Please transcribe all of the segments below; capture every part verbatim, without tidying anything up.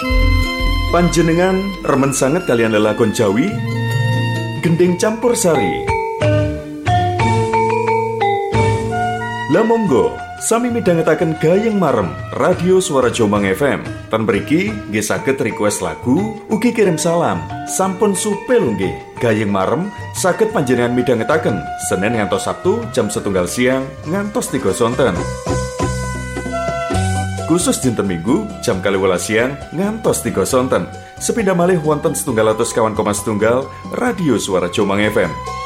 Panjenengan remen sanget kalian lelakon Jawi gending campur sari. Lah monggo sami midhangetaken gayeng marem Radio Suara Jombang F M. Tan mriki nggih saged request lagu, ugi kirim salam. Sampun supil nggih. Gayeng marem saged panjenengan midhangetaken Senin ngantos Sabtu jam setunggal siang ngantos tiga sonten. Khusus dinten Minggu jam kaliwelas siang ngantos tiga sonten. Sepindah malih wonten setunggal atus kawan koma setunggal Radio Suara Jombang F M.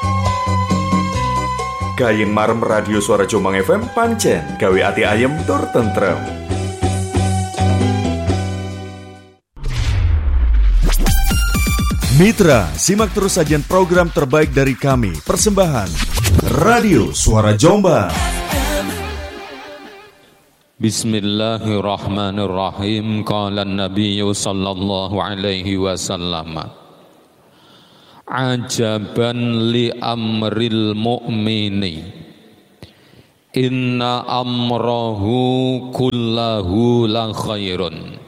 Gayeng marem Radio Suara Jombang F M pancen gawe ati ayem tur tentrem. Mitra, simak terus sajian program terbaik dari kami. Persembahan Radio Suara Jombang. Bismillahirrahmanirrahim. Qala an-nabiy sallallahu alaihi wasallam, ajaban li amril mu'mini, inna amrahu kullahu la khairun.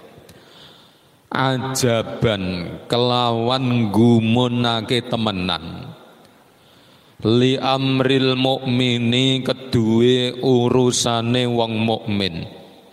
Ajaban kelawan gumunake temenan, li amril mukmini keduwe urusane wong mukmin.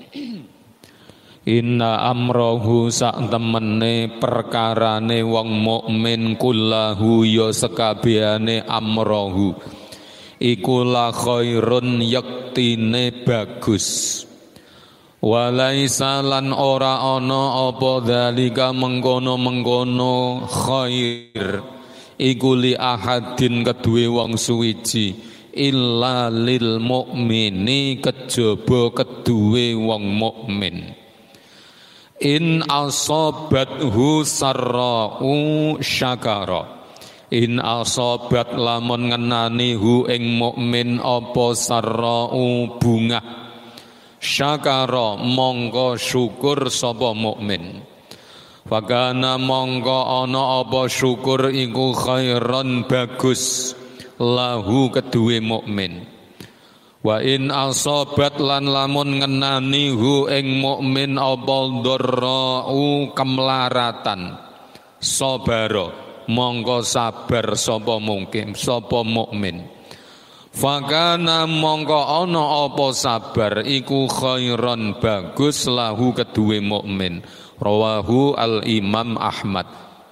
Inna amrohu sak temene perkarane wong mukmin kullahu ya sekabehane amrohu iku la khairun yaktine bagus. Walaisa lan ora ana apa dalika mengkono-mengkono khair iku li ahadin keduwe wong suwiji illa lil mukmini kejaba keduwe wong mukmin. In asobathu sarra'u syakara, in asobat lamun ngenani hu ing mukmin apa sarra'u bunga, syakara mongko syukur sapa mukmin. Fakana mongko ana apa syukur iku khairan bagus lahu keduwe mukmin. Wa in asobat lan lamun ngenani hu ing mukmin apa dharra'u kemlaratan, sabara mongko sabar sapa mungkin sapa mukmin. Fakana mongko ana apa sabar iku khairan bagus lahu keduwe mukmin. Rawahu al-Imam Ahmad.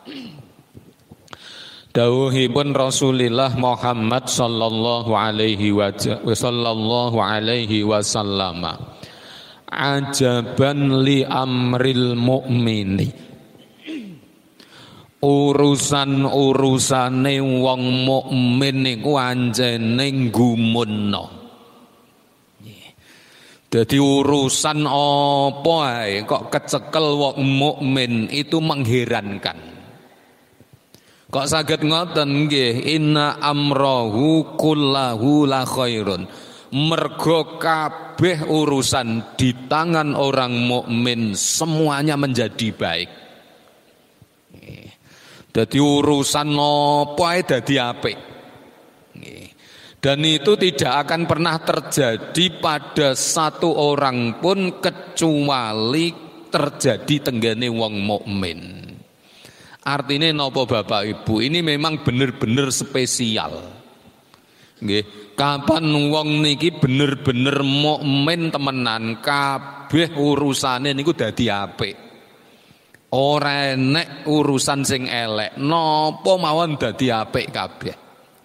Dawuhipun Rasulullah Muhammad sallallahu alaihi wa sallallahu alaihi wasallam, ajaban li amril mu'mini, urusan-urusane wong mukmin niku anjene gumunna. Dadi urusan apa ae kok kecekel wong mukmin itu mengherankan. Kok saged ngoten nggih, inna amrahu kullahu la khairun. Mergo kabeh urusan di tangan orang mukmin semuanya menjadi baik. Dadi urusan apa ae dadi apik. Dan itu tidak akan pernah terjadi pada satu orang pun kecuali terjadi tenggane wong mukmin. Artinya napa Bapak Ibu, ini memang benar-benar spesial. Nggih, kapan wong niki bener-bener mukmin temenan, kabeh urusane niku dadi apik. Ora enek urusan sing elek, napa mawon dadi apik kabeh.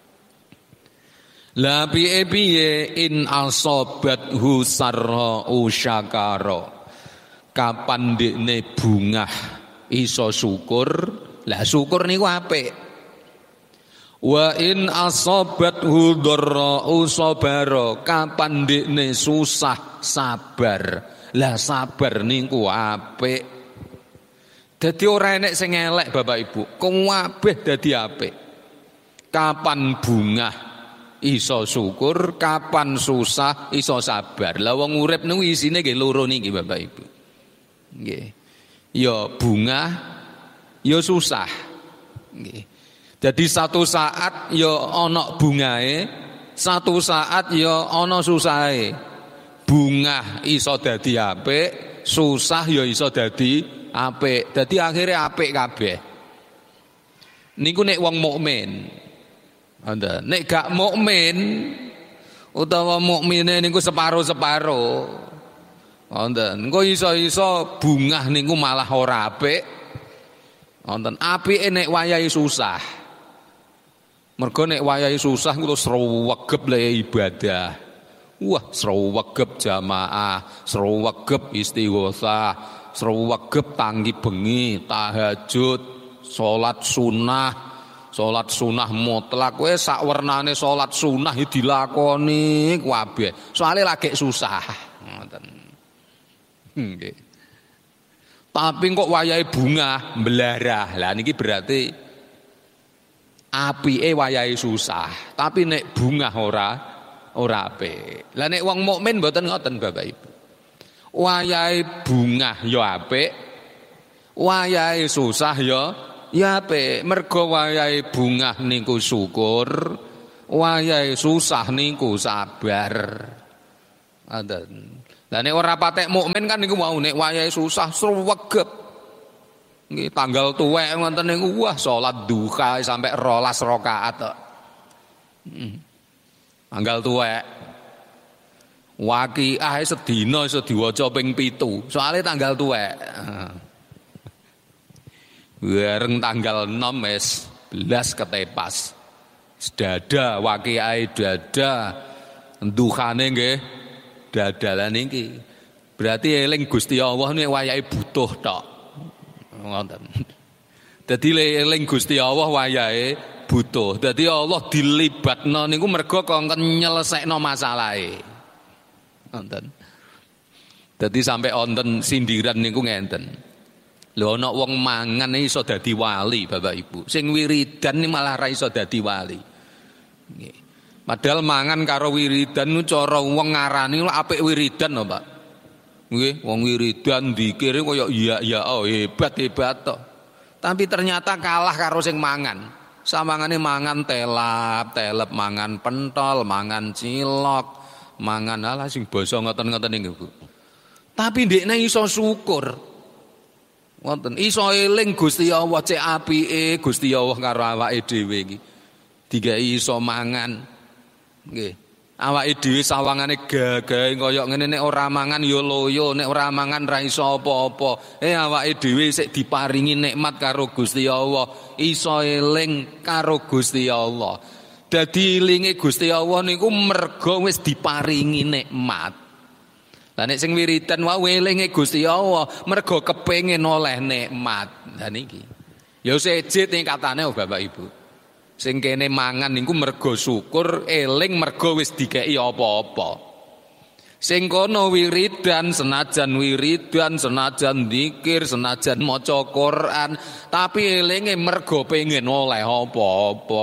La piye-piye in asobathu sarra'u syakara. Kapan dekne bungah iso syukur, lah syukur niku apik. Wa in asobathu dharra'u sabara. Kapan dekne susah sabar, lah sabar niku apik. Dadi ora enek sing elek Bapak Ibu, kabeh dadi apik. Kapan bungah iso syukur, kapan susah iso sabar. Lah wong urip niku isine nggih loro niki Bapak Ibu. Nggih. Ya bungah, ya susah. Nggih. Jadi satu saat ya ana bungae, satu saat ya ana susahe. Bungah iso dadi apik, susah ya iso dadi apik. Dadi akhire apik kabeh. Niku nek wong mukmin. Anda nek gak mukmin utawa mukmine niku separo-separo. Wonten, engko iso-iso bungah niku malah ora apik. Wonten, apike nek wayahe susah. Mergo nek wayahe susah kuwi srewegep le ibadah. Wah, srewegep jamaah, srewegep istighosah, srewegep tangi bengi, tahajud, salat sunah, salat sunah mutlak. Kowe sak wernane salat sunah dilakoni kabeh. Soale lagi susah. Ngoten. Nggih. Tapi kok wayahe bungah, mbelarah. Lah niki berarti apike wayahe susah, tapi nek bungah ora ora apik. Lah nek wong mukmin mboten ngoten Bapak Ibu. Wayahe bungah ya apik, wayahe susah ya ya apik. Mergo wayahe bungah niku syukur, wayahe susah niku sabar. Ngoten. Lah nek ora patek mukmin kan niku wau nek wayahe susah srewegep. Nggih tanggal tuwek ngoten niku wah salat duha sampai rolas rakaat tok. Heeh. Tanggal tuwek. Waqiah sedina iso diwaca ping pitu. Soale tanggal tuwek. Bareng tanggal enam wis belas ketepas. Sedada waqiah dada duhane nggih dadalan iki. Berarti eling Gusti Allah nek wayahe butuh tok. Ngoten. Dadi eling Gusti Allah wayahe butuh. Dadi Allah dilibatno niku mergo kongkon nyelesekno masalahe. Ngoten. Dadi sampai wonten sindiran niku ngenten. Lho ana wong mangan iso dadi wali Bapak Ibu. Sing wiridan malah ra iso dadi wali. Nggih. Padahal mangan karo wiridan nu cara wong ngarani apik wiridan lho, Pak. Nggih, wong wiridan dikire kaya iya ya oh, hebat-hebat to. Tapi ternyata kalah karo sing mangan. Samangane mangan telap, telep mangan pentol, mangan cilok, mangan ala sing basa ngoten-ngoten niku, Bu. Tapi ndekne iso syukur. Wonten iso eling Gusti Allah cek apike Gusti Allah karo awake dhewe iki. Digawe iso mangan. Nggih. Awake dhewe sawangane gagahe kaya ngene nek ora mangan ya loyo, nek ora mangan ra iso apa-apa. Eh awake dhewe sik diparingi nikmat karo Gusti Allah, iso eling karo Gusti Allah. Dadi elinge Gusti Allah niku mergo wis diparingi nikmat. Lah nek sing wiridan wae elinge Gusti Allah mergo kepengin oleh nikmat. Lah niki. Ya sejit ning katane Bapak Ibu. Sing kene mangan niku mergo syukur, eling mergo wis dikeki apa-apa. Sing kono wiridan, senajan wiridan, senajan zikir, senajan maca Quran, tapi elinge mergo pengen oleh apa-apa.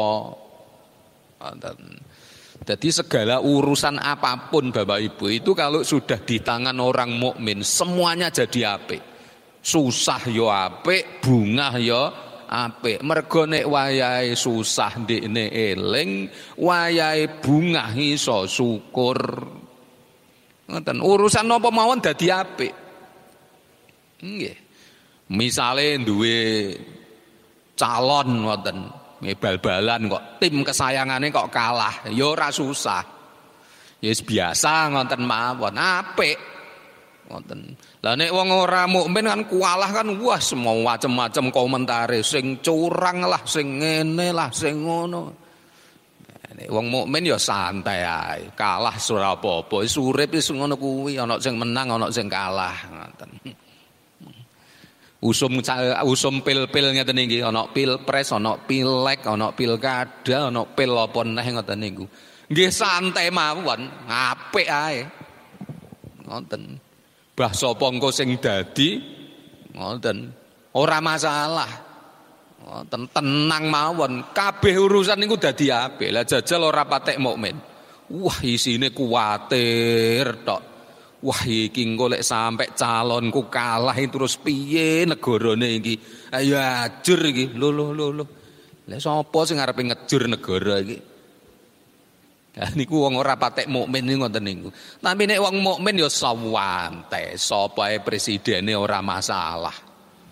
Jadi segala urusan apapun Bapak Ibu itu kalau sudah di tangan orang mukmin semuanya jadi apik. Susah yo apik, bungah yo apik. Mergo nek wayahe susah ndekne eling, wayahe bungah iso syukur. Ngoten, urusan napa mawon dadi apik. Nggih. Misale duwe calon ngoten, bal-balan kok tim kesayangane kok kalah, ya ora susah. Ya biasa ngoten mawon, apik. Ngoten. Lah nek wong ora mukmin kan kualah kan wah semua macam-macam komentare sing curang lah, sing ngene lah, sing ngono. Nek wong mukmin ya santai ae, kalah ora apa-apa, wis urip wis ngono kuwi, ana sing menang, ana sing kalah, ngoten. Usum usum pil-pil ngeten iki, ana pilpres, ana pilek, ana pilkada, ana pil apa neh ngoten niku. Nggih santai mawon, apik ae. Ngoten. Bah sapa engko sing dadi ngoten ora masalah. Ngoten tenang mawon, kabeh urusan niku dadi apik. Lah jajal ora patek mukmin. Wah isine kuwatir tok. Wah iki engko lek sampe calonku kalah terus piye negarane iki. Ayo ajur iki. Lho lho lho lho. Lah sapa sing arepe ngejur negara iki? Nah, niku wong ora patek mukmin niku ngoten niku. Tapi nek wong mukmin ya santai, sapa ae presidene ora masalah.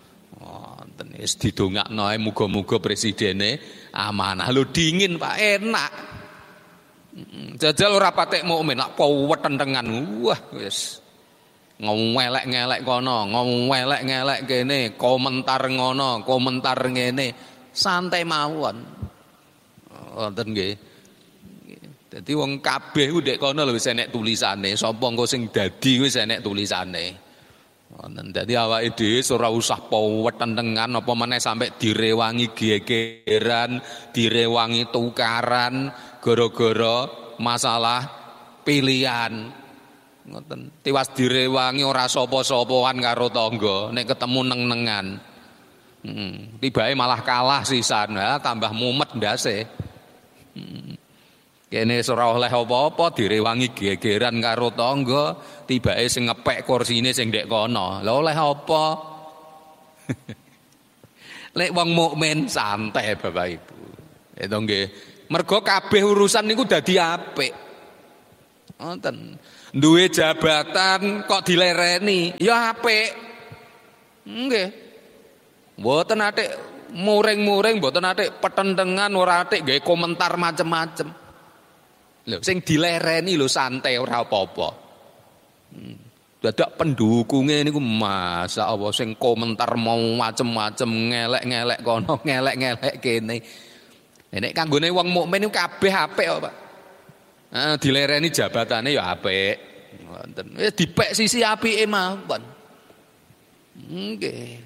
Wis didongakno ae muga-muga presidene amanah. Lho dingin Pak, enak. Jajal ora patek mukmin, lak powet tentengan. Wah, wis ngowelek-ngelek kono, ngowelek-ngelek kene, komentar ngono, komentar ngene. Santai mawon. Wonten nggih. Dadi wong kabeh ku ndek kono lho wis enek tulisane, sapa engko sing dadi wis enek tulisane. Wonten dadi awake dhewe ora usah powet tentengan apa meneh sampai direwangi gegeran, direwangi tukaran gara-gara masalah pilihan. Ngoten. Tiwas direwangi ora sapa-sapaan karo tangga, nek ketemu neng-nengan. Hmm, tibake malah kalah sisan, ya, tambah mumet ndase. Hmm. Kene ora oleh apa-apa direwangi gegeran karo tangga, tibake sing ngepek kursine sing ndek kono. Lah oleh apa? Lek wong mukmin santai Bapak Ibu. Itu nggih. Mergo kabeh urusan niku dadi apik. Ngoten. Duwe jabatan kok dilereni, ya apik. Nggih. Mboten atik muring-muring, mboten atik petentengan, ora atik gawe komentar macem-macem. Lho sing dilereni lho santai ora apa-apa. Hmm. Dadak pendukunge niku masa apa sing komentar mau macem-macem, ngelek-ngelek kono, ngelek-ngelek kene. Nek kanggone wong mukmin niku kabeh apik kok, Pak. Nah, dilereni jabatane ya apik. Ngoten. Wis dipek sisi apike mawon. Nggih.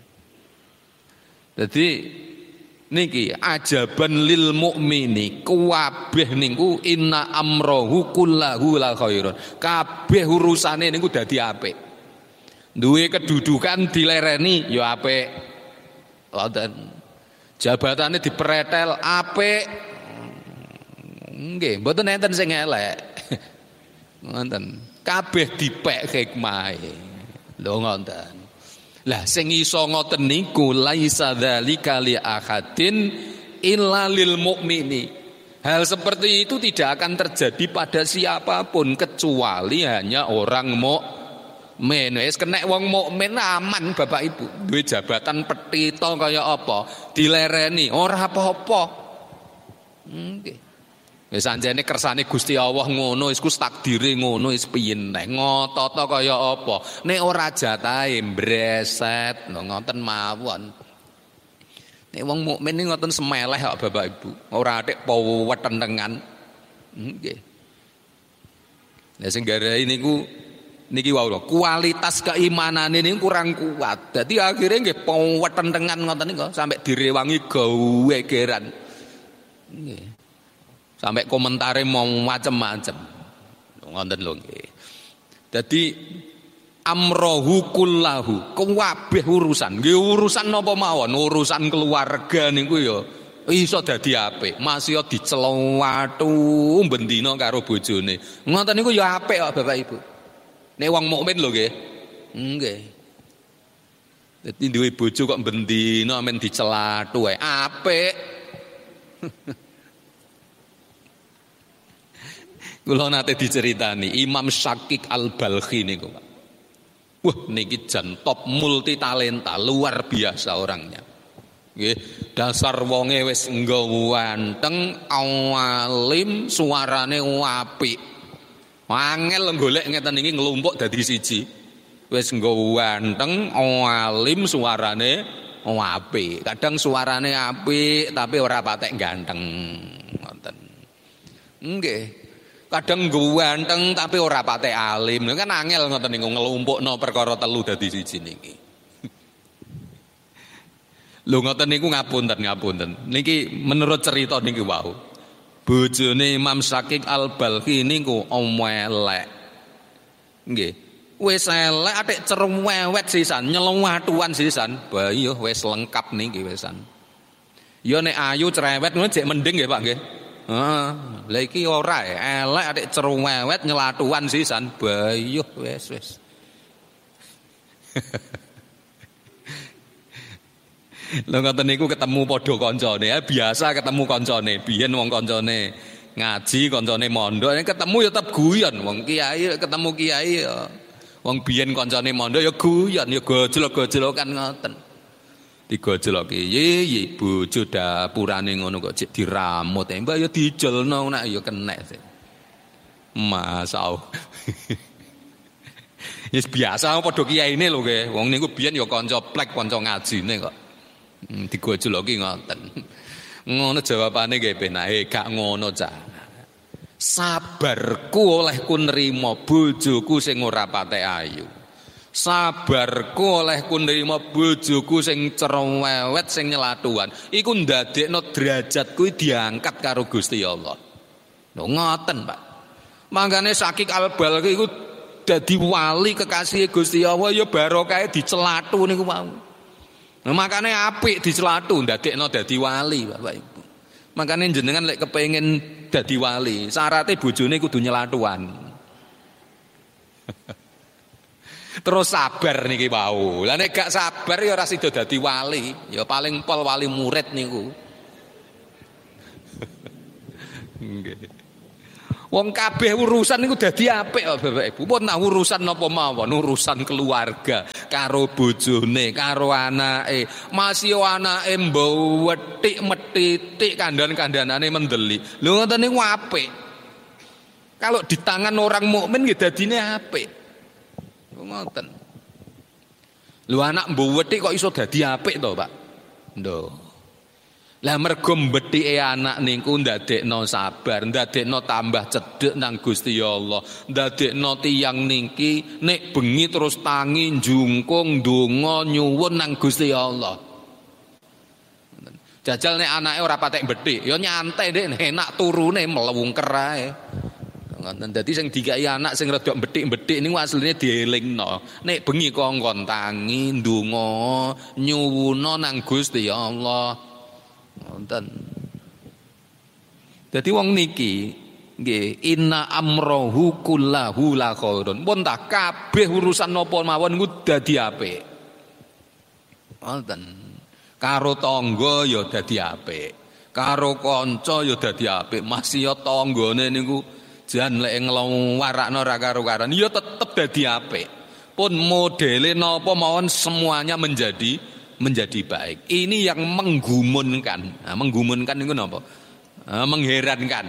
Dadi niki ajaban lil mukmini kabeh niku inna amrohu kullahu la khairun. Kabeh urusane niku dadi apik. Duwe kedudukan dilereni ya apik. Wonten. Jabatane dipretel apik. Nggih, mboten enten sing elek. Ngoten. Kabeh dipek hikmahe. Lho ngoten. Lah sing iso ngoten niku laisa dzalika li ahadin illa lil mukmini. Hal seperti itu tidak akan terjadi pada siapapun kecuali hanya orang mukmin. Wis kenek wong mukmin aman Bapak Ibu. Duwe jabatan petita kaya apa, dilereni ora apa-apa. Nggih. Wis anjene kersane Gusti Allah ngono, wis ku takdire ngono, wis piye neh ngotot kaya apa. Nek ora jatahe breset, ngoten mawon. Nek wong mukmin iki ngoten semeleh kok Bapak Ibu. Ora atik powet tentengan. Nggih. Lah sing garai niku niki wau lho, kualitas keimanane niku kurang kuat. Dadi akhire nggih powet tentengan ngoten niku sampai direwangi gawe geran. Nggih. Sampai komentare mau macem-macem. Ngoten lho nggih. Dadi amrohu kullahu, kabeh urusan. Nggih urusan napa mawon, urusan keluarga niku ya iso dadi apik. Masih dicelowatu bendina karo bojone. Ngoten niku ya apik kok Bapak Ibu. Nek wong mukmin lho nggih. Nggih. Dadi duwe bojo kok bendina men dicelatu ae apik. Kula nate diceritani Imam Syakik Al-Balkhi niku, Pak. Wah, niki jan top multi talenta, luar biasa orangnya. Nggih, dasar wonge wis nggawanteng, alim, suarane apik. Angel golek ngeten iki nglumpuk dadi siji. Wis nggawanteng, alim, suarane apik. Kadang suarane apik tapi ora patek ganteng. Ngoten. Nggih. Kadang ganteng tapi ora patek alim. Kan angel ngoten niku nglumpukno perkara telu dadi siji niki. Lho ngoten niku ngapunten ngapunten. Niki menurut cerita niki wau. Bojone Imam Syakik Al-Balkhi niku elek. Nggih. Wis elek atik cerewet sisan, nyelewatuan sisan. Bayi wis lengkap niki wisan. Ya nek ayu cerewet ngono jek mending nggih Pak nggih. Heeh, lha iki ora elek atik cerewet nyelatuan sisan bayuh wis wis. Lha ngoten niku ketemu padha kancane, ya biasa ketemu kancane, biyen wong kancane ngaji, kancane mondok, ketemu ya tetep guyon, wong kiai ketemu kiai ya. Wong biyen kancane mondok ya guyon, ya gojlok-gojlokan ngoten. digojlokke ye ye bojo dapurane ngono kok cek diramut mbak ya dijolno nek ya kenek sih masau wis biasa padha kiyaine lho ke wong niku biyen ya kanca plek kanca ngajine kok hmm, digojloki ngoten ngono jawabane nggih penake gak ngono cah sabarku olehku nrimo bojoku sing ora patek ayu sabarku olehku nrimo bojoku sing cerewet sing nyelatuan iku ndadekno derajatku diangkat karo Gusti Allah lho ngoten Pak mangkane sakik albal iku dadi wali kekasih Gusti Allah ya barokah dicelatu niku mau nah, makane apik dicelatu ndadekno dadi wali Bapak Ibu makane jenengan lek kepengin dadi wali syaratnya bojone kudu nyelatuan terus sabar niki wau lah nek gak sabar ya ora sida dadi wali ya paling pol wali murid niku nggih wong kabeh urusan niku dadi apik kok Bapak Ibu pun nah urusan napa mawon urusan keluarga karo bojone karo anake masih anake mbok wetik metitik kandan-kandanane mendeli lho ngoten niku apik kalau di tangan orang mukmin nggih dadine apik ngoten lho anak mbok wetik kok iso dadi apik to Pak ndho lah mergo mbethike anak niku ndadekno sabar, ndadekno tambah cedhek nang Gusti Allah, ndadekno tiyang niki nek bengi terus tangi njungkung ndonga nyuwun nang Gusti Allah. Jajal nek anake ora patek mbethik, ya nyantai ndek enak turune melungker ae. Ngoten dadi sing dikai anak sing rada mbethik-mbethik niku asline dielingno. Nek bengi kongkon tangi ndonga nyuwuna nang Gusti Allah. Wonten. Dadi wong niki nggih inna amrohu kullahu la khairun. Pun tak kabeh urusan napa mawon niku dadi apik. Wonten. Karo tangga ya dadi apik. Karo kanca ya dadi apik. Masih ya tanggane niku jan lek nglawarakno ra karo-karan ya tetep dadi apik. Pun modele napa mawon semuanya menjadi menjadi baik. Ini yang menggumunkan. Nah, menggumunkan itu apa? Nah, mengherankan.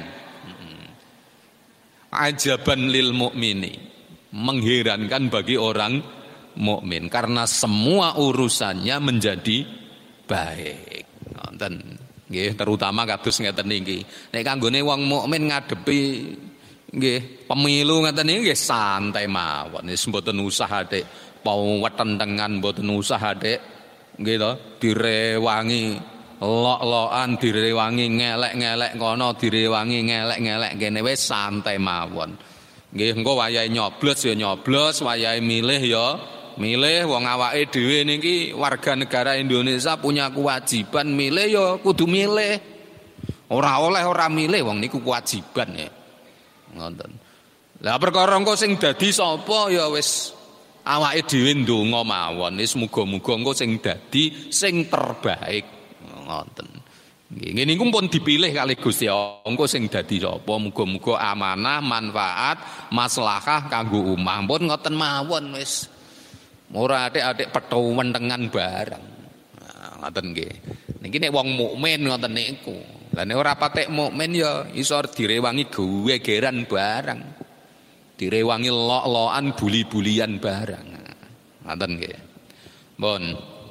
Ajaban lil mukmini. Mengherankan bagi orang mukmin karena semua urusannya menjadi baik. Ngoten. Nggih, terutama kados ngeten niki. Nek kanggone wong mukmin ngadepi nggih pemilu ngeten niki nggih santai mawon. Wis mboten usah Dik. Pawetentengan mboten usah Dik. Nggih to, direwangi lok-lokan, direwangi ngelek-ngelek kono, direwangi ngelek-ngelek kene wis santai mawon. Nggih engko wayahe nyoblos ya nyoblos, wayahe milih ya milih. Wong awake dhewe niki warga negara Indonesia punya kewajiban milih ya kudu milih. Ora oleh ora milih wong niku kewajiban ya. Ngoten. Lah perkara engko sing dadi sapa ya wis awake dhewe ndonga mawon wis muga-muga engko sing dadi sing terbaik ngoten. Nggih ngene niku pun dipilih kali Gusti Allah engko sing dadi sapa muga-muga amanah manfaat maslahah kanggo ummah pun ngoten mawon wis ora atik-atik pethu wentengan barang. Nah, ngoten nggih. Niki nek wong mukmin ngoten niku. Lah nek ora patek mukmin ya iso direwangi gewegeran barang. Direwangi lok-lokan buli-bulian barang. Ngoten nggih. Mun.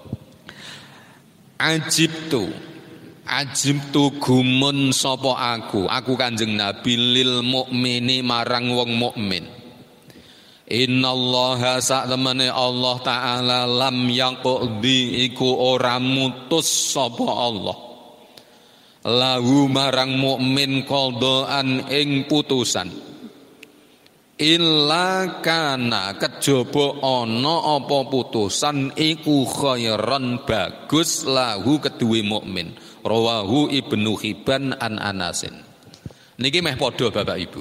Ajibtu. Ajibtu gumun sapa aku. Aku Kanjeng Nabi lil mukmini marang wong mukmin. Innallaha sa'temene Allah taala lam yaqdi iku ora mutus sapa Allah. Lahu marang mukmin qadaan ing putusan. Illa kana kejaba ana apa putusan iku khairan bagus lahu keduwe mukmin. Rawahu Ibnu Hibban an Anasin. Niki meh padha Bapak Ibu.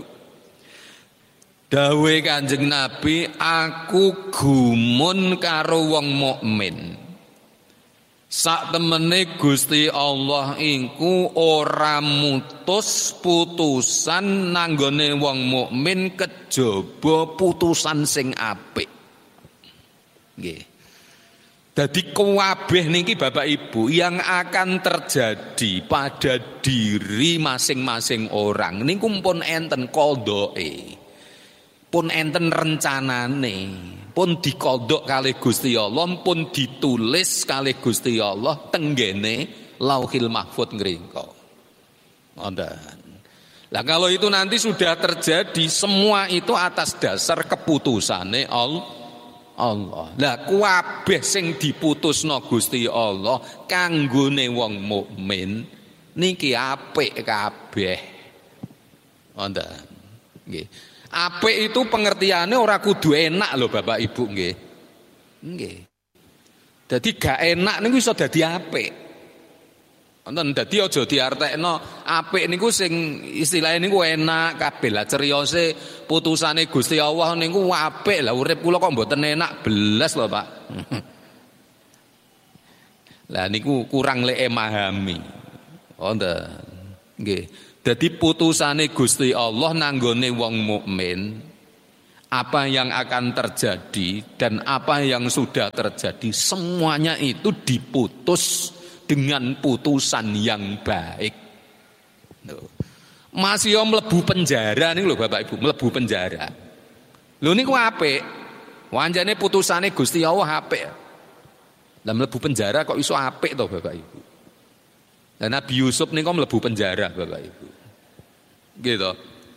Dawe Kanjeng Nabi aku gumun karo wong mukmin. Sak temene Gusti Allah iku ora mutus putusan nanggone wong mukmin kejaba putusan sing apik. Nggih. Dadi kabeh niki Bapak Ibu yang akan terjadi pada diri masing-masing orang niku pun enten qadhae. Pun enten rencanane, pun dikodok kalih Gusti Allah, pun ditulis kalih Gusti Allah tenggene Lauhil Mahfuz ngringka. Ngoten. Lah kalau itu nanti sudah terjadi, semua itu atas dasar keputusane Allah. Allah. Lah kabeh sing diputusno Gusti Allah kanggone wong mukmin niki apik kabeh. Wonten. Nggih. Apik itu pengertiannya ora kudu enak lho Bapak Ibu nggih. Nggih. Dadi gak enak niku iso dadi apik. Wonten dadi aja diartekno apik niku sing istilahnya niku enak kabeh lah ceriyose putusane Gusti Allah niku apik lah urip kula kok mboten enak belas lho Pak. Lah niku kurang lek memahami. Wonten. Nggih. Dadi putusane Gusti Allah nanggone wong mukmin apa yang akan terjadi dan apa yang sudah terjadi semuanya itu diputus dengan putusan yang baik. Masih yo mlebu penjara niku lho Bapak Ibu, mlebu penjara. Lho niku apik. Wanjane putusane Gusti Allah apik. Lah mlebu penjara kok iso apik to Bapak Ibu. Lah Nabi Yusuf niku mlebu penjara Bapak Ibu. Gitu.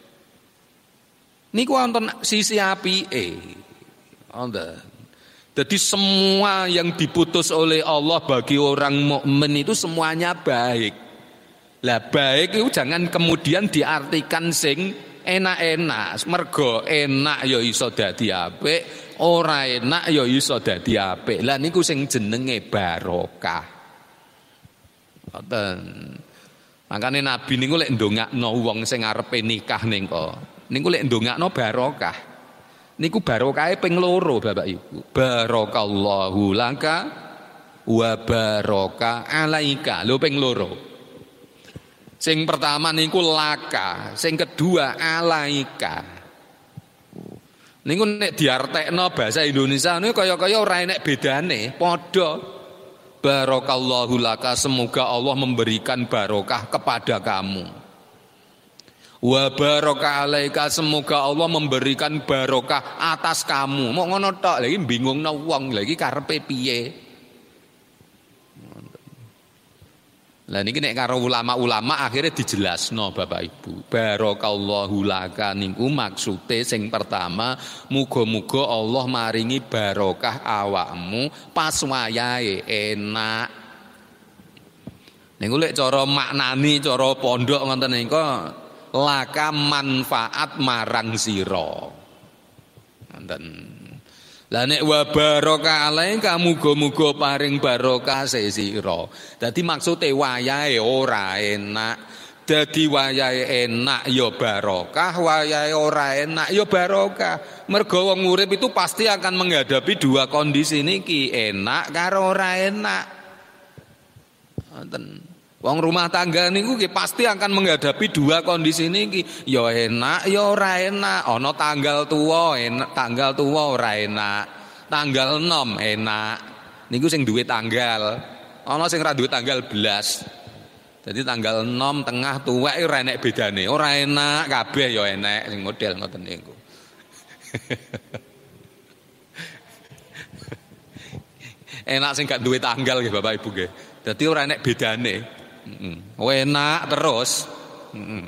Niku wonten sisi apike. Wonten. Jadi semua yang diputus oleh Allah bagi orang mukmin itu semuanya baik. Lah baik itu jangan kemudian diartikan sing enak-enak. Mergo enak ya iso dadi apik, ora enak ya iso dadi apik. Lah niku sing jenenge barokah. Ngoten. Makane Nabi niku lek ndongakno wong sing arepe nikah niku, niku lek ndongakno barokah. Niku barokahe ping loro Bapak Ibu. Barakallahu laka wa baraka alaika. Lho ping loro. Sing pertama niku laka, sing kedua alaika. Niku nek diartekno bahasa Indonesia niku kaya-kaya ora enek bedane, padha. Barakallahu laka, semoga Allah memberikan barokah kepada kamu. Wa baraka alaika, semoga Allah memberikan barokah atas kamu. Mau ngono tok lagi bingungno wong lagi karepe piye. Lah niki nek karo ulama-ulama akhirnya dijelasno Bapak Ibu. Barakallahu laka niku maksude sing pertama muga-muga Allah maringi barokah awakmu pas wayahe enak. Niku lek cara maknani cara pondok ngoten niku laka manfaat marang sira. Ngoten. Lah nek wa baraka alaika muga-muga paring barokah sira. Dadi maksude wayahe ora enak. Dadi wayahe enak ya barokah, wayahe ora enak ya barokah. Mergo wong urip itu pasti akan menghadapi dua kondisi niki, enak karo ora enak. Ngoten. Wong rumah tangga niku pasti akan menghadapi dua kondisi niki, ya enak ya ora enak. Ana tanggal tuwa enak, tanggal tuwa ora enak. Tanggal enom enak. Niku sing duwe tanggal. Ana sing ora duwe tanggal belas. Jadi tanggal enom tengah tuwek ora enek bedane. Ora enak kabeh ya enek sing model ngoten niku. Enak sing gak duwe tanggal nggih Bapak Ibu nggih. Dadi ora enek bedane. Heeh. Enak terus. Heeh.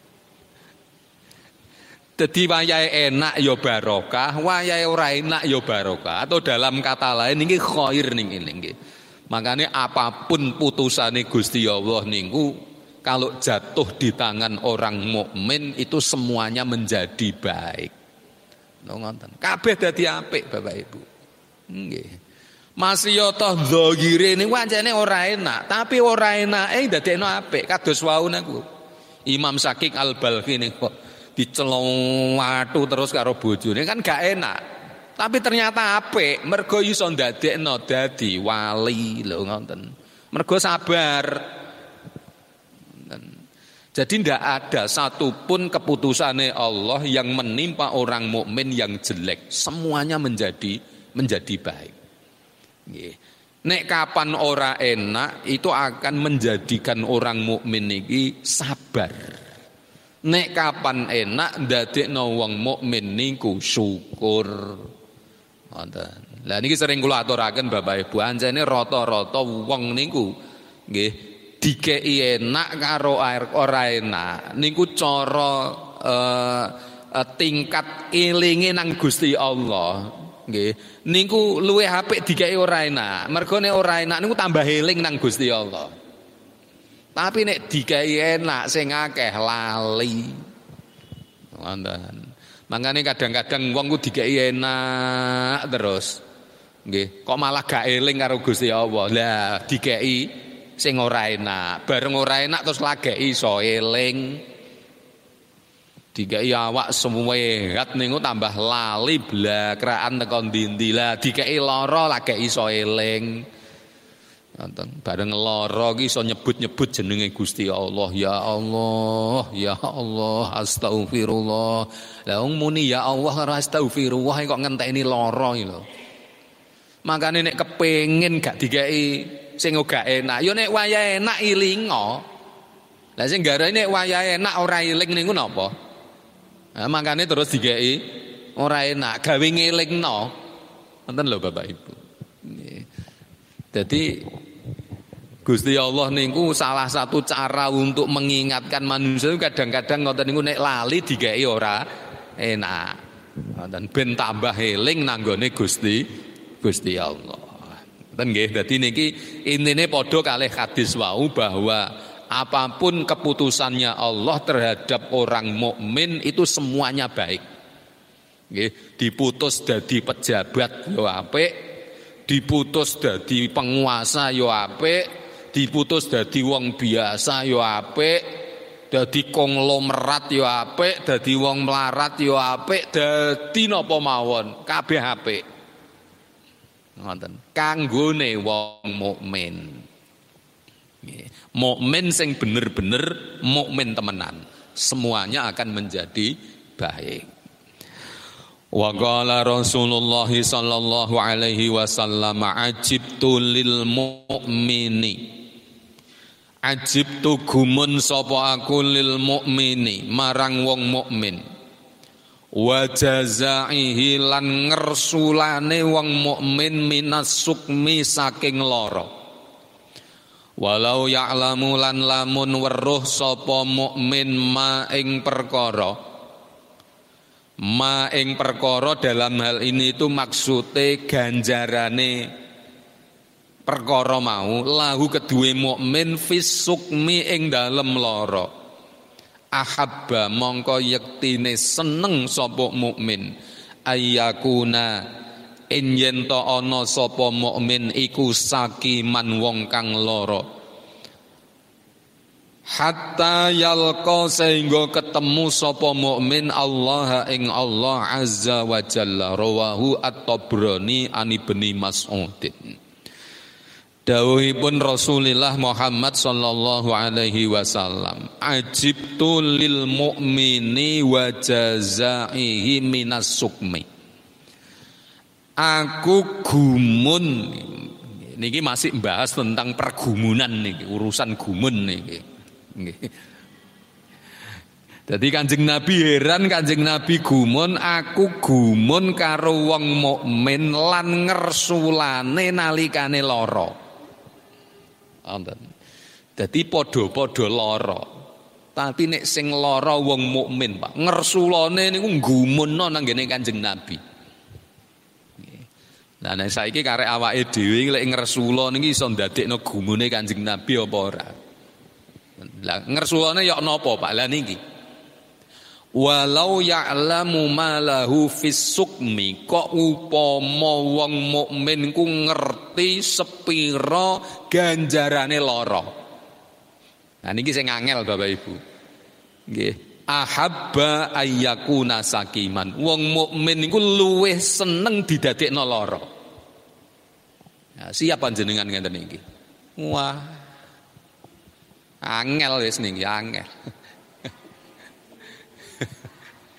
Dadi wayahe enak ya barokah, wayahe ora enak ya barokah. Atau dalam kata lain niki khair ning nggih. Makanya apapun putusane Gusti Allah niku kalau jatuh di tangan orang mukmin itu semuanya menjadi baik. Ngoten. Kabeh dadi apik Bapak Ibu. Nggih. Masih yo toh zahire niku pancene ora enak, tapi ora enake dadekno apik kados wau niku. Imam Syakik Al-Balkhi niku dicelowatu terus karo bojone kan gak enak. Tapi ternyata apik, mergo iso ndadekno dadi wali lho ngoten. Mergo sabar. Jadi tidak ada satupun keputusannya Allah yang menimpa orang mukmin yang jelek, semuanya menjadi menjadi baik. Nek kapan ora enak itu akan menjadikan orang mukmin iki sabar. Nek kapan enak ndadekno wong mukmin niku syukur. Ngoten. Lah niki sering kula aturaken Bapak Ibu, anjene rata-rata wong niku nggih dikei enak karo ora enak. Niku cara uh, uh, tingkat elinge nang Gusti Allah. Nggih, niku luwih apik dikei ora enak. Mergo nek ora enak niku tambah eling nang Gusti Allah. Tapi nek dikei enak sing akeh lali. Wonten. Mangane kadang-kadang wong ku dikei enak terus. Nggih, kok malah gak eling karo Gusti Allah. Lah dikei sing ora enak, bareng ora enak terus lagek iso eling. Dikei awak semuehat niku tambah lali blakraan teko ndi-ndi. Lah dikei lara lagek iso eling. Ngoten, bareng lara ki iso nyebut-nyebut jenenge Gusti Allah. Ya Allah, ya Allah, astagfirullah. Lah wong muni ya Allah karo astagfirullah kok ngenteni lara iki lho. Makane nek kepengin gak dikei sing gak enak, ya nek wayah enak ilinga. Lah sing garane nek wayah enak ora iling niku napa? Nah, makane terus dikei ora enak, gawe ngelingno. Ngoten lho Bapak Ibu. Nggih. Dadi Gusti Allah niku salah satu cara untuk mengingatkan manusia kadang-kadang ngoten niku nek lali dikei ora enak. Ngoten ben tambah eling nanggone Gusti Gusti Allah. Ngoten nggih. Dadi niki intine padha kalih hadis wau bahwa apapun keputusannya Allah terhadap orang mukmin itu semuanya baik. Nggih, diputus dadi pejabat yo apik, diputus dadi penguasa yo apik, diputus dadi wong biasa yo apik, dadi konglomerat yo apik, dadi wong melarat yo apik, dadi napa mawon kabeh apik. Ngoten. Kanggone wong mukmin. Nggih. Mukmin sing bener-bener mukmin temenan, semuanya akan menjadi baik. Wa qala Rasulullah sallallahu alaihi wasallam ajibtu lil mu'mini. Ajibtu gumun sapa aku lil mu'mini marang wong mukmin. Wa jazaihi lan ngersulane wong mukmin minas sukmi saking lara. Walau ya'lamu lan lamun weruh sapa mukmin ma ing perkara. Ma ing perkara dalam hal ini itu maksude ganjarane perkara mau lahu kedue mukmin fis sukmi ing dalem lara. Ahabba mongko yektine seneng sapa mukmin ayyakuna ing yen to ana sapa mukmin iku sakiman wong kang lara hatta yalqa sehingga ketemu sapa mukmin Allah ing Allah azza wa jalla. Rawahu at-Tabrani an Ibnu Mas'ud. Dawuhipun Rasulullah Muhammad sallallahu alaihi wasallam, ajibtu lil mu'mini wa jazaihi minas sukmi. Aku gumun. Niki masih membahas tentang pergumunan niki, urusan gumun niki. Nggih. Dadi Kanjeng Nabi heran, Kanjeng Nabi gumun, aku gumun karo wong mukmin lan ngersulane nalikane lara. Wonten. Dadi padha-padha lara. Tapi nek sing lara wong mukmin, Pak, ngersulane niku gumunno nang ngene Kanjeng Nabi. Lah nek saiki karek awake dhewe lek ngresula niki iso ndadekno gumune Kanjeng Nabi apa ora? Lah ngresulane ya napa, Pak? Lah niki. Walau ya'lamu ma lahu fis sukmi, kok upama wong mukmin ku ngerti sepira ganjarane lara. Nah niki sing angel Bapak Ibu. Nggih. Ahabba ayyakuna sakiman. Wong mukmin niku luwih seneng didadekno lara. Nah, siap panjenengan ngenten niki. Wah. Angel wis niki, angel.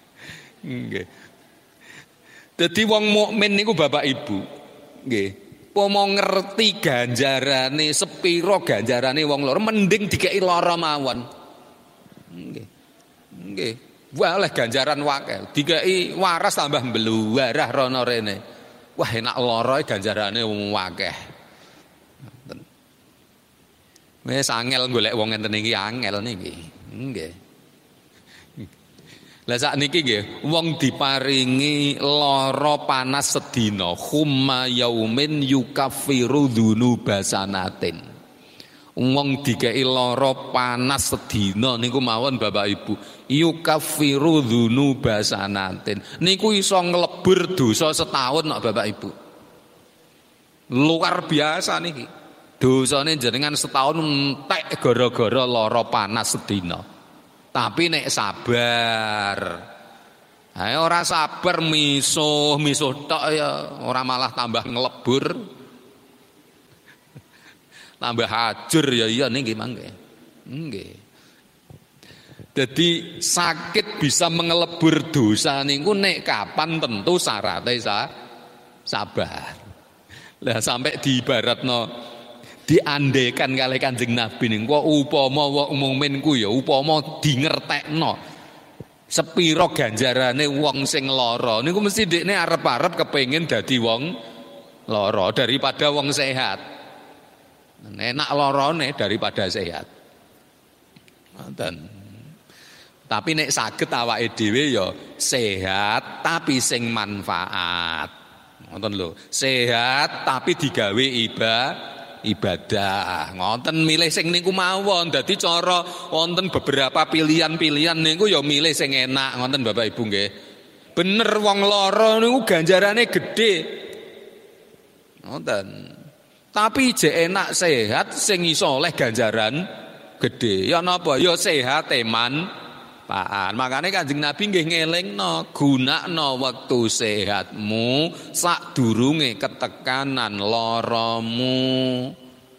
Nggih. Dadi wong mukmin niku Bapak Ibu, nggih, Pomo ngerti ganjarane sepiro ganjarane wong lara mending dikeki lara mawon. Nggih. Nggih. Waleh ganjaran wakil, dikeki waras tambah mbluwarah rono rene. Wah enak lara ganjarane wakeh. Wis angel golek wong ngenten iki angel niki. Nggih. Lah sakniki nggih, wong diparingi lara panas sedina, khumma yaumin yukaffiru dzunuba sanatin. Wong dikeki lara panas sedina niku mawon Bapak Ibu, yukaffiru dzunuba sanatin. Niku iso nglebur dosa setahun kok Bapak Ibu. Luar biasa niki. Dosane jenengan setahun entek gara-gara lara panas sedina. Tapi nek sabar, ayo ora sabar misuh misuh tok ya, ora malah tambah ngelebur, tambah hajur ya iya niki mangke, nggih. Jadi sakit bisa mengelebur dosa niku nek kapan tentu syaratnya sa, sabar. Lah sampai diibaratno diandekan kalih Kanjeng Nabi niku upama wong mukmin ku ya upama dingertekno sepira ganjarane wong sing lara niku mesti dekne arep-arep kepengin dadi wong lara daripada wong sehat. Enak larane daripada sehat. Ngoten. Tapi nek saged awake dhewe ya sehat tapi sing manfaat. Ngoten lho, sehat tapi digawe ibadah ibadah. Ngoten milih sing niku mawon. Dadi cara wonten beberapa pilihan-pilihan niku ya milih sing enak ngoten Bapak Ibu nggih. Bener wong lara niku ganjarane gedhe. Ngoten. Tapi jek enak sehat sing iso oleh ganjaran gedhe. Ya napa? Ya sehat eman paan. Makane Kanjeng Nabi nggih ngelingno, gunakno wektu sehatmu sadurunge ketekanan laramu.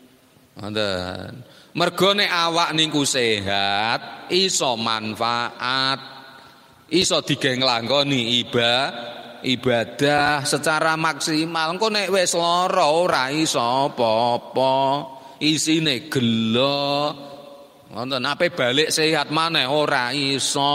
Ngoten. Mergo nek awak niku sehat, iso manfaat, iso dige nglakoni ibadah, ibadah secara maksimal. Engko nek wis lara ora iso apa-apa, isine gelo. Ngoten ape balik sehat maneh ora iso.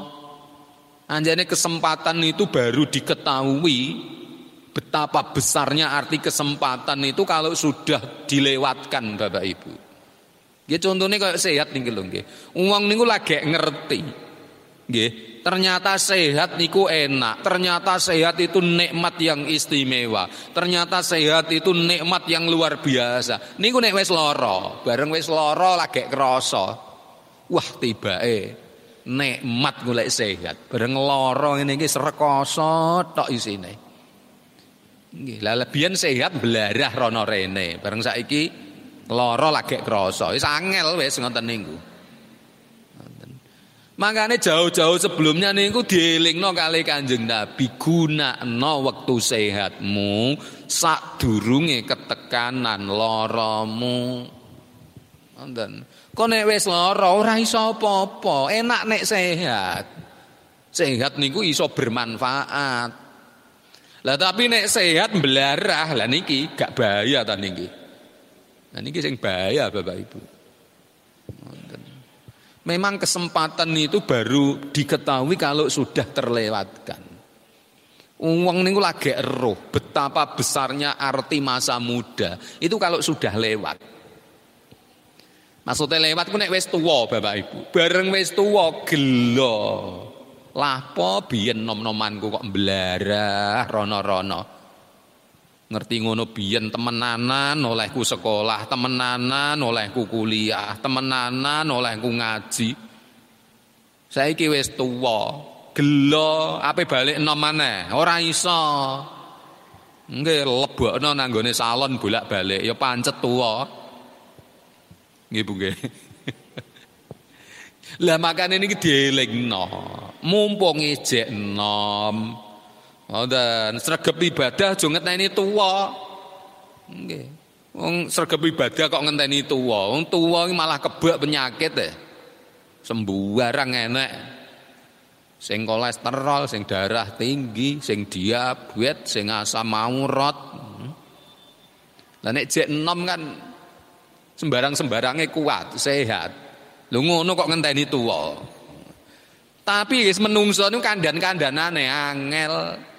Anjane kesempatan itu baru diketahui betapa besarnya arti kesempatan itu kalau sudah dilewatkan Bapak Ibu. Nggih contone kaya sehat niki lho nggih. Wong niku lagi ngerti. Nggih, ternyata sehat niku enak, ternyata sehat itu nikmat yang istimewa, ternyata sehat itu nikmat yang luar biasa. Niku nek wis lara, bareng wis lara lagi krasa. Wah tibake nikmat golek sehat, bareng lara ngene iki srekoso tok isine. Nggih, lah lebihan sehat belarah rono rene, bareng saiki lara lagi krasa. Wis angel wis ngoten niku. Makanya jauh-jauh sebelumnya niku dielingno kali Kanjeng Nabi, gunakno wektu sehatmu sadurunge ketekanan laramu. Ngoten. Kok nek wis lara ora iso apa-apa, enak nek sehat. Sehat niku iso bermanfaat. Lah tapi nek sehat belarah, lah niki gak bahaya ta niki. Lah niki sing bahaya Bapak Ibu. Ngoten. Memang kesempatan itu baru diketahui kalau sudah terlewatkan. Wong niku lagi eruh betapa besarnya arti masa muda. Itu kalau sudah lewat. Maksudnya lewat ku nek wis tuwa Bapak Ibu. Bareng wis tuwa gelo. Lapo biyen nom-nomanku kok mblarah rono-rono. Ngerti ngono biyen temenanan olehku sekolah, temenanan olehku kuliah, temenanan olehku ngaji. Saiki wis tuwa, gelo ape balik enom maneh, ora iso. Nggih lebokno nang gone salon bolak-balik ya pancet tuwa. Nggih Bu nggih. Lah makane niki dielingno, mumpung ijek enom. Ngoten, sregep ibadah aja ngenteni tuwa. Nggih. Wong sregep ibadah kok ngenteni tuwa. Wong tuwa iki malah kebak penyakit e. Sembarang enek. Sing kolesterol, sing darah tinggi, sing diabetes, sing asam urat. Lah nek jek enom kan sembarang-sembarangnya kuat, sehat. Lho ngono kok ngenteni tuwa. Tapi wis menungso niku kandhan-kandhanane angel.